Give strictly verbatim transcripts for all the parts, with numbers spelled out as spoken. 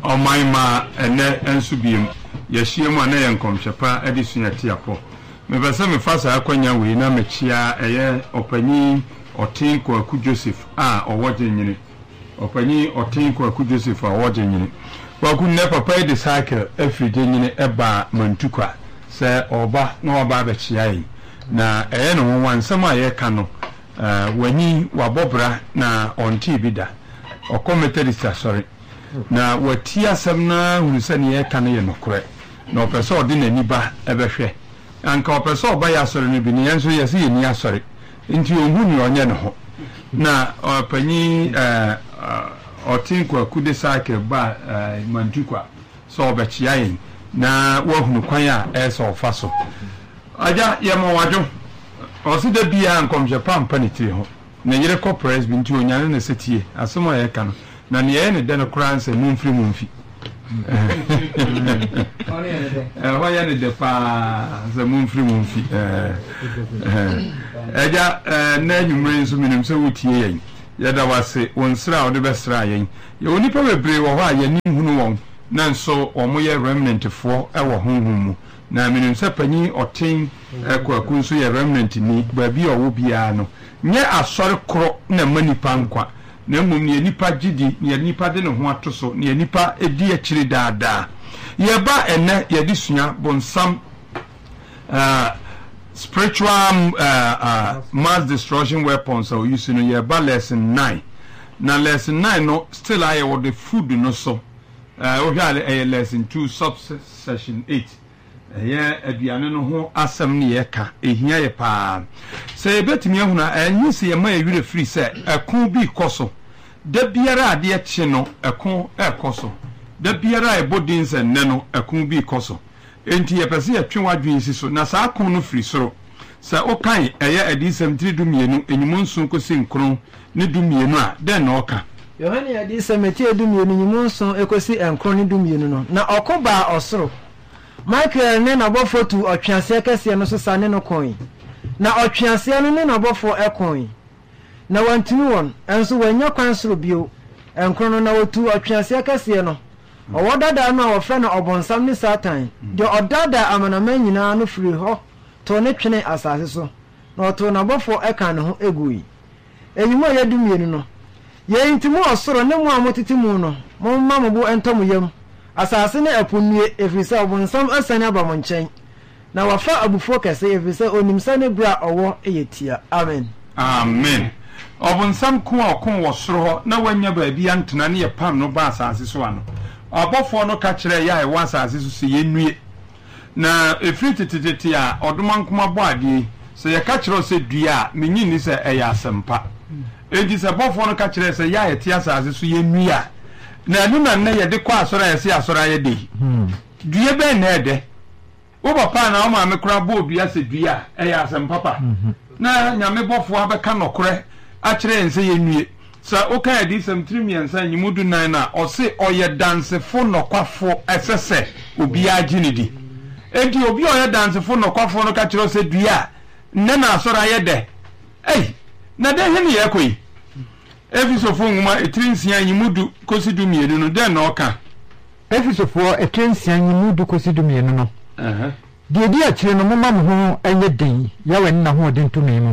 Omaima ene ensubiem yahyiemu ana ye nkomhwepa adisua tiapo mebasa me fasa akwanya we na mechia eye opanyi Otinko Aku Joseph a owojenyini opanyi Otinko Aku Joseph a owojenyini wa kunne papa de cycle afrijenyini eba mantukwa se oba na oba bechia yi na eye no wansama ye ka no wani wabobra na onti bida okometerista sorry na watia samna hunsani ye ka no ye nokore na opese odi nani ba ebehwe anka opese oba ya sori no bi ne yenso yesi ye ni asori nti ohunu onye ne ho na opanyi eh Otinko Aku de cycle ba mantukwa so obechia yin na wahunu kwan a esa ofaso aja ye mo wajo osi da bia nkomje pampa ne tiri ho na yire corporate bi nti onyane na setie asomo ye ka no na ne ye ne de no kranse mumfiri mumfi eh wa ya ne de pa za mumfiri mumfi eh aja na nyumre nso minim se wotie yen yada wase wonsra ode besra yen ye onipa bebre wo ho a ye ni hunu won na nso omo ye remnant fo e wo honhum mu na minim se panyi Otin Aku Aku nso ye remnant ni baabi owo bia no nye asori kro na manipa nkwa na mmom ne nipa gidi ne nipa de ne ho atoso ne nipa edi akiri daada ye ba ene ye disua bonsam uh spiritual uh, uh, mass destruction weapons so you know ye ba lesson nine na lesson nine no still I with the food no so uh we had a lesson two subsection eight yeah aduane no ho asem ne ye ka ehia ye pa se betimi ahuna anyi se ye ma ye wire free se ekon bi koso da biara ade e che no ekon e koso da biara e bodin se ne no ekon bi koso enti ye pese ye twen wadwen si so na sa kon no free soro sa okan eye adisem tiri dumienu enyumu nson kosi nkron ne dumienu a den na oka Yohane adisem tiri dumienu enyumu nson ekosi nkron ne dumienu no na okoba osoro Michael ne na bofo tu otwease kese no so sane no kon na otwease no ne na bofo ekon na wantimi won enso wanya kwan soro bio enkron no na wotu otwease kese no owodada no a wofre no obonsam ne satan de odada amanaman nyina no firi ho to ne twene asase so na oto na bofo eka ne ho egui enyimo ya dumienu no ye intimo osoro ne mu amotitimu no mo mamubo entomu yam asase ne epunue efisa obonsam asane abamo nchen na wafa abufo kese efisa onimsa ne bra owo eyetia amen amen obonsam ko akon wo soro ho na wanya baabi antena ne ye pam no ba asase so ano abofo no ka kire ya e wa asase so se yenue na efiri tititi a odomankoma bo ade se ye ka kire se dua menyi ni se e ya asempa edi se bofo no ka kire se ya eti asase so yenue a na anu na na ye de kwa asora ye se asora ye de dua be na ede wo papa na o ma me kura bo dua se dua e ya asempa pa na nyame bofo abeka nokore a kire nse yenue sa oka edi sem trimiensa nyimudu nan na ose oye dansefo nokwafo esese obi aginidi enti obi oye dansefo nokwafo no ka kire se dua nne na asora ye de ei na de hene ye koi efisofo nguma etrinsia nyimudu kosidu mienu no de na oka efisofo etrinsia nyimudu kosidu mienu no aha de di a kire no mama mo ho enye den yawe nna ho den to me mu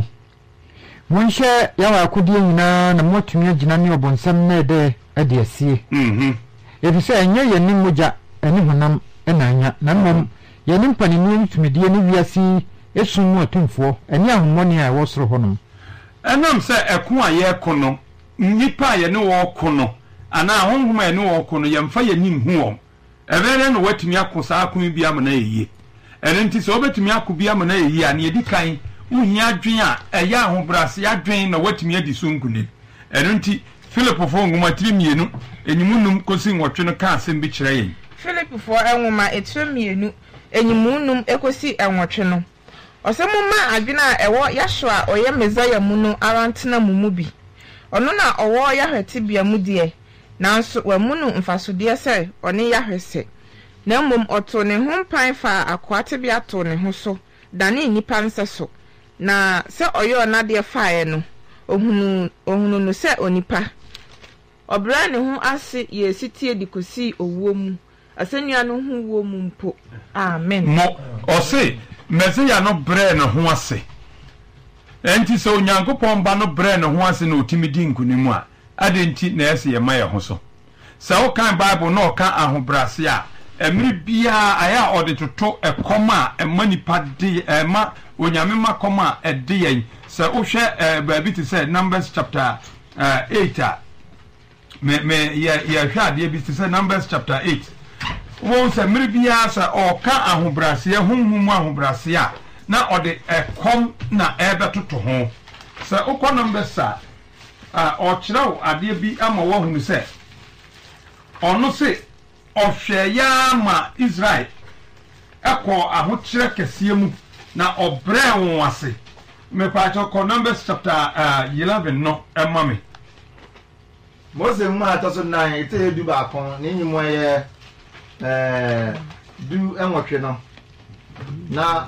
Monshe yawa akudie nyina na motumi agina ne obonsam na ede ade asie. Mhm. Efise enye ye ni moja eni honam enanya na mmom ye ni mpani ni ntumidie ni wiasi esun atumfo eni ahomoni a wosoro honom. Enam se eko a ye kono nipa ye ne wo kono ana honhom ye ne wo kono ye mfa ye nim huom. Ebere no watumi akosa akon bia mo na eyi. Ene nti se obetumi akobia mo na eyi a ne edikan uhi adwen a eya ahobrase adwen na watumi adi so nkune eno nti Philip fo ngoma tiri mienu enyimunum kosi nwotwe no ka asem bi kire yen Philip fo enwoma etire mienu enyimunum ekosi enwotwe no osemuma adwen a ewo yahwo a oye mezaya mu no arantena mumu bi ono na owo yahwete bia mu de nanso wamunu mfasode se one yahwese na mmom oto ne ho mpan fa akwate bia to ne ho so dane nipa nse so na se oyo na de faaye no ohunu ohunu no se onipa obra ne ho ase ye sitie dikosi owuo mu asenua no ho wo mu mpo amen mo ose Messiah no bre ne ho ase enti so Onyankopɔn ba no bre ne ho ase na otimi di nkunimu a ade nti na ese ye maye ho so sa o kan Bible no ka ahobrase a emiri bia aya ode toto ekoma emanipa de ema onyame makoma ede yen sa o hwe baabi ti say Numbers chapter uh, eight a me me ya ya hwa de bi ti say Numbers chapter eight won sa emiri bia sa o ka ahobrase honhum ahobrase a na ode ekom na ebe toto ho sa o kwa Numbers a o kyerɛw ade bi ama wo hunu say ono se ohwɛya ma Israel ekɔ ahokyerɛ kɛseɛ mu na ɔbrɛ wɔn ase me pa kɔ Numbers chapter uh, eleven no ɛma me Mose mu ataso nine ite edu ba kon ne nyimu yɛ eh du enwɔtwe no na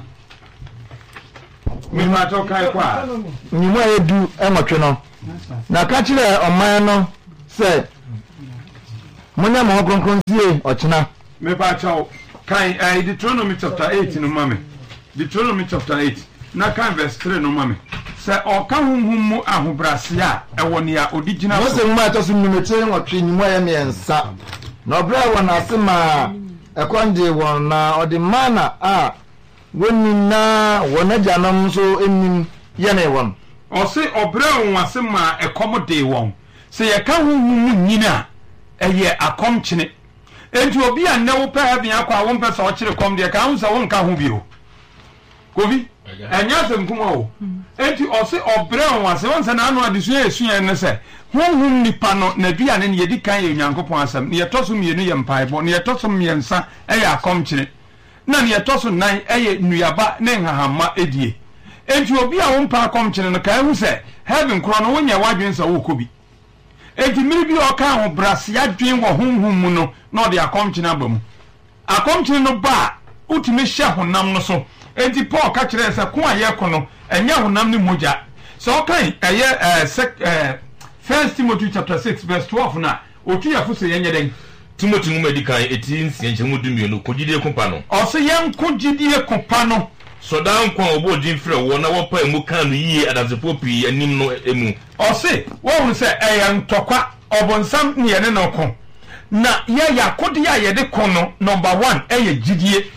me ma to kai kwa nyimu yɛ du enwɔtwe no na ka kyerɛ ɔman no sɛ munya mo kronkron sie ochina me pa cho kai uh, Deuteronomy chapter eight no mame Deuteronomy chapter eight na kan verse three no mame se oka honhum mu ahobrase a ewo ne a odigina Mose mu atoso nyumete nwotwe nyimu ya miensa na obra wona asema ekonde won na ode mana a wonni na wona janom so enim ye ne won o se obra won asema ekomode won se ye ka honhum mu nyina eye akomkyene enti obi a ne wo pa bia kwa wo mpesa o kyere kom de ka hu sa wo nka ho bio kobi anya sem kuma o enti o se obre won ase won se na anu adesu esu en ne se honhum nipa no na dua ne ne yedi kan ye Nyankopɔn asem ne yetoso mienu ye mpaebo ne yetoso miensa eye akomkyene na ne yetoso nan eye nuaba ne nhahama edie enti obi a wo mpa akomkyene no ka hu se heaven kro no wonya wadwen sa wo kobi enti miri bi o ka ho brase adwen wo honhum mu no na ode akomkyene abamu akomkyene no ba utimi hye honam no so enti Paul ka kire se ko aye ko no enya honam ne moja so kan eye First Timothy chapter six verse twelve na otu ya fuse yenye den Timothy mu medikan eti nsia nkyemu dumienu kogidie kompa no o se yen kogidie kompa no so dan kwa obo din frɛ wo na wo pa emu kan no yie adazefo pii anim no emu o se wo hu se eye ntokwa obonsam ne ye ne no ko na ye yakode ya ye de ko no number one eye gidie